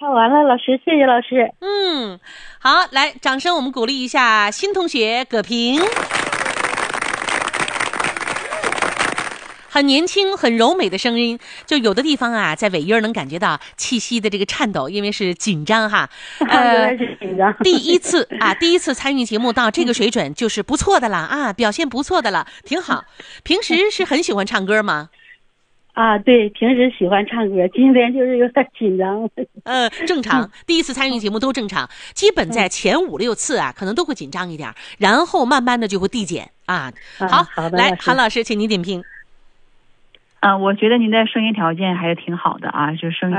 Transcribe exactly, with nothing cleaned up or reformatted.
完了，老师，谢谢老师。 嗯，好，来，掌声我们鼓励一下新同学葛平。很年轻很柔美的声音，就有的地方啊在尾音能感觉到气息的这个颤抖，因为是紧张哈。 呃，有点紧张。 第一次啊第一次参与节目到这个水准就是不错的了啊，表现不错的了，挺好。平时是很喜欢唱歌吗？ 啊，对，平时喜欢唱歌，今天就是有点紧张。 呃，正常，第一次参与节目都正常，基本在前五六次啊，可能都会紧张一点，然后慢慢的就会递减啊。好， 啊、好的， 来，韩老师，请您点评。 嗯、呃，我觉得您的声音条件还是挺好的啊，就声音。